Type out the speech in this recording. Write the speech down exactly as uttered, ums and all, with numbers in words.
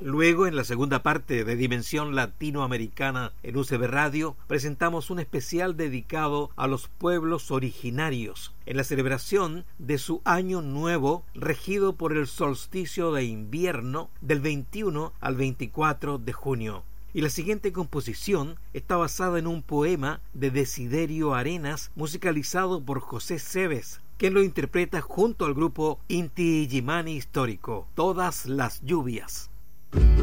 Luego, en la segunda parte de Dimensión Latinoamericana en U C B Radio, presentamos un especial dedicado a los pueblos originarios, en la celebración de su Año Nuevo, regido por el solsticio de invierno del veintiuno al veinticuatro de junio. Y la siguiente composición está basada en un poema de Desiderio Arenas, musicalizado por José Cebes, quien lo interpreta junto al grupo Inti Illimani Histórico, Todas las Lluvias.